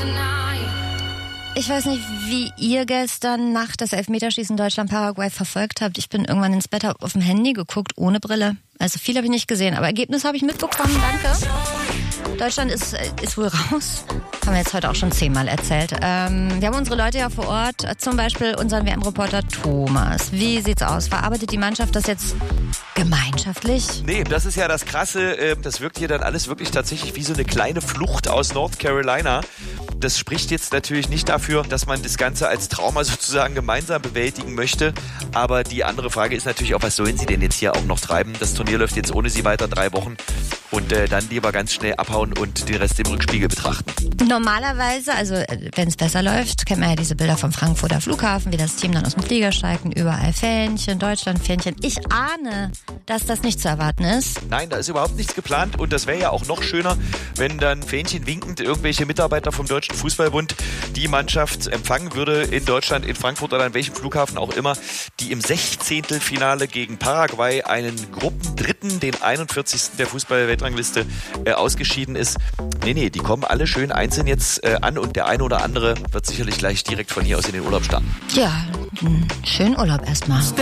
Ich weiß nicht, wie ihr gestern Nacht das Elfmeterschießen Deutschland-Paraguay verfolgt habt. Ich bin irgendwann ins Bett, hab auf dem Handy geguckt, ohne Brille. Also viel habe ich nicht gesehen, aber Ergebnis habe ich mitbekommen, danke. Deutschland ist wohl raus. Haben wir jetzt heute auch schon 10-mal erzählt. Wir haben unsere Leute ja vor Ort, zum Beispiel unseren WM-Reporter Thomas. Wie sieht's aus? Verarbeitet die Mannschaft das jetzt gemeinschaftlich? Nee, das ist ja das Krasse. Das wirkt hier dann alles wirklich tatsächlich wie so eine kleine Flucht aus North Carolina. Das spricht jetzt natürlich nicht dafür, dass man das Ganze als Trauma sozusagen gemeinsam bewältigen möchte. Aber die andere Frage ist natürlich auch, was sollen sie denn jetzt hier auch noch treiben? Das Turnier läuft jetzt ohne sie weiter 3 Wochen. Und dann lieber ganz schnell abhauen und den Rest im Rückspiegel betrachten. Normalerweise, also wenn es besser läuft, kennt man ja diese Bilder vom Frankfurter Flughafen, wie das Team dann aus dem Flieger steigt und überall Fähnchen, Deutschland-Fähnchen. Ich ahne, dass das nicht zu erwarten ist. Nein, da ist überhaupt nichts geplant und das wäre ja auch noch schöner, wenn dann Fähnchen winkend irgendwelche Mitarbeiter vom Deutschen Fußballbund die Mannschaft empfangen würde in Deutschland, in Frankfurt oder an welchem Flughafen auch immer, die im 16. Finale gegen Paraguay einen Gruppendritten, den 41. der Fußball-Weltrangliste ausgeschieden ist. Nee, die kommen alle schön einzeln jetzt an und der eine oder andere wird sicherlich gleich direkt von hier aus in den Urlaub starten. Ja, schönen Urlaub erstmal.